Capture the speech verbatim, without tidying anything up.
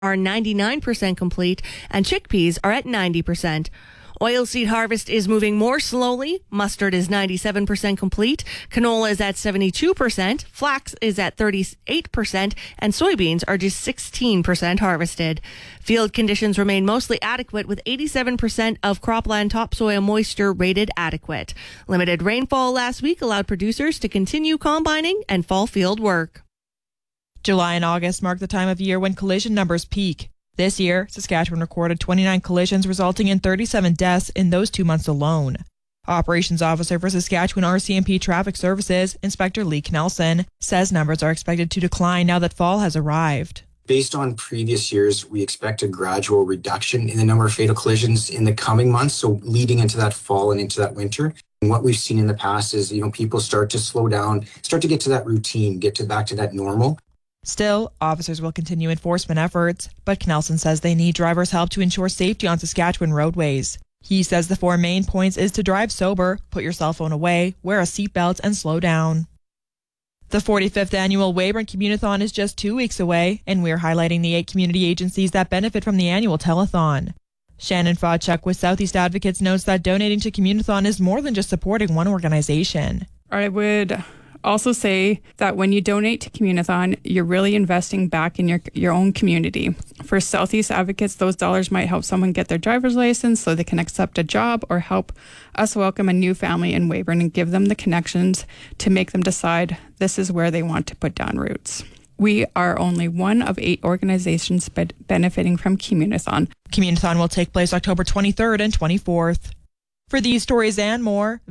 are ninety-nine percent complete, and chickpeas are at ninety percent. Oilseed harvest is moving more slowly. Mustard is ninety-seven percent complete. Canola is at seventy-two percent. Flax is at thirty-eight percent. And soybeans are just sixteen percent harvested. Field conditions remain mostly adequate, with eighty-seven percent of cropland topsoil moisture rated adequate. Limited rainfall last week allowed producers to continue combining and fall field work. July and August mark the time of year when collision numbers peak. This year, Saskatchewan recorded twenty-nine collisions, resulting in thirty-seven deaths in those two months alone. Operations Officer for Saskatchewan R C M P Traffic Services, Inspector Lee Knelson, says numbers are expected to decline now that fall has arrived. Based on previous years, we expect a gradual reduction in the number of fatal collisions in the coming months, so leading into that fall and into that winter. And what we've seen in the past is, you know, people start to slow down, start to get to that routine, get to back to that normal. Still, officers will continue enforcement efforts, but Knelson says they need drivers' help to ensure safety on Saskatchewan roadways. He says the four main points is to drive sober, put your cell phone away, wear a seatbelt, and slow down. The forty-fifth annual Weyburn Communithon is just two weeks away, and we're highlighting the eight community agencies that benefit from the annual telethon. Shannon Fodchuk with Southeast Advocates notes that donating to Communithon is more than just supporting one organization. I would also say that when you donate to Communithon, you're really investing back in your your own community. For Southeast Advocates, those dollars might help someone get their driver's license so they can accept a job, or help us welcome a new family in Weyburn and give them the connections to make them decide this is where they want to put down roots. We are only one of eight organizations benefiting from Communithon. Communithon will take place October twenty-third and twenty-fourth. For these stories and more,